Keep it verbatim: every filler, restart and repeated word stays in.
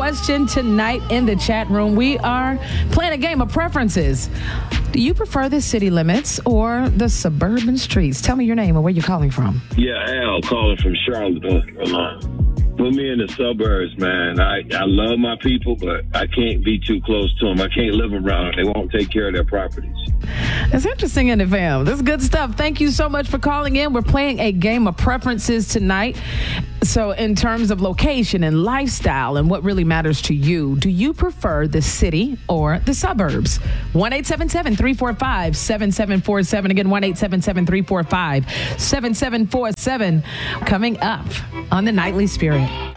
question tonight in the chat room. We are playing a game of preferences. Do you prefer the city limits or the suburban streets? Tell me your name and where you're calling from. Yeah, Al, calling from Charlotte, North Carolina. Put me in the suburbs, man. I, I love my people, but I can't be too close to them. I can't live around them. They won't take care of their properties. That's interesting, in the fam. This is good stuff. Thank you so much for calling in. We're playing a game of preferences tonight. So in terms of location and lifestyle and what really matters to you, do you prefer the city or the suburbs? one eight seven seven, three four five, seven seven four seven. Again, one eight seven seven, three four five, seven seven four seven. Coming up on the Nightly Spirit.